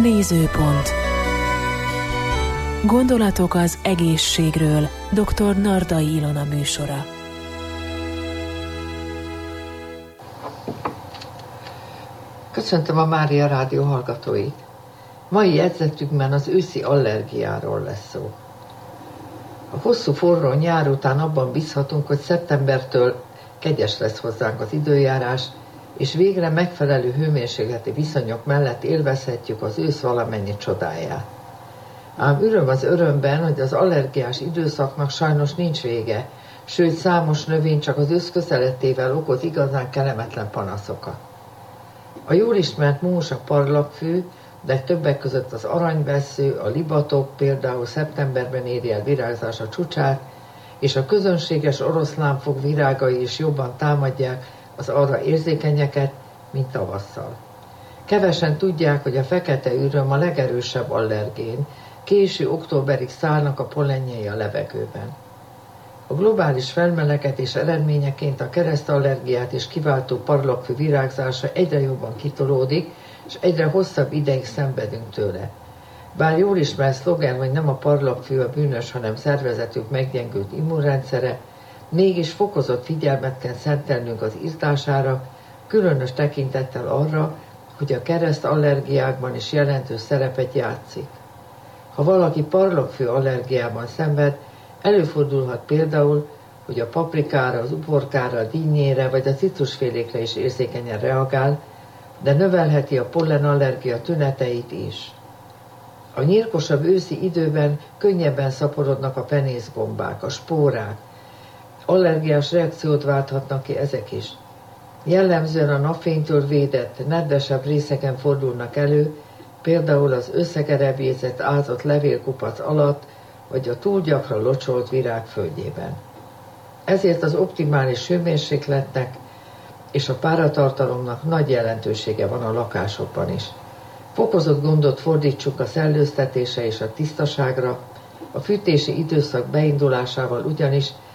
Nézőpont. Gondolatok az egészségről. Dr. Nardai Ilona műsora. Köszöntöm a Mária Rádió hallgatóit. Mai jegyzetünkben az őszi allergiáról lesz szó. A hosszú forró nyár után abban bízhatunk, hogy szeptembertől kegyes lesz hozzánk az időjárás, és végre megfelelő hőmérsékleti viszonyok mellett élvezhetjük az ősz valamennyi csodáját. Ám öröm az örömben, hogy az allergiás időszaknak sajnos nincs vége, sőt számos növény csak az ősz közelettével okoz igazán kellemetlen panaszokat. A jól ismert múzs, a parlagfű, de többek között az aranyvessző, a libatok például szeptemberben éri el virágzása csúcsát, és a közönséges oroszlánfog virágai is jobban támadják az arra érzékenyeket, mint tavasszal. Kevesen tudják, hogy a fekete üröm a legerősebb allergén, késő októberig szállnak a pollenjei a levegőben. A globális felmelegedés eredményeként a keresztallergiát is kiváltó parlagfű virágzása egyre jobban kitolódik, és egyre hosszabb ideig szenvedünk tőle. Bár jól ismert szlogen, hogy nem a parlagfű a bűnös, hanem szervezetük meggyengült immunrendszere, mégis fokozott figyelmet kell szentelnünk az irtására, különös tekintettel arra, hogy a keresztallergiákban is jelentős szerepet játszik. Ha valaki parlagfű allergiában szenved, előfordulhat például, hogy a paprikára, az uborkára, a dinnyére vagy a citrusfélékre is érzékenyen reagál, de növelheti a pollenallergia tüneteit is. A nyírkosabb őszi időben könnyebben szaporodnak a penészgombák, a spórák. Allergiás reakciót válthatnak ki ezek is. Jellemzően a napfénytől védett, nedvesebb részeken fordulnak elő, például az összegerebjézett ázott levélkupac alatt, vagy a túl gyakran locsolt virág földjében. Ezért az optimális hőmérsékletnek és a páratartalomnak nagy jelentősége van a lakásokban is. Fokozott gondot fordítsunk a szellőztetése és a tisztaságra, a fűtési időszak beindulásával ugyanis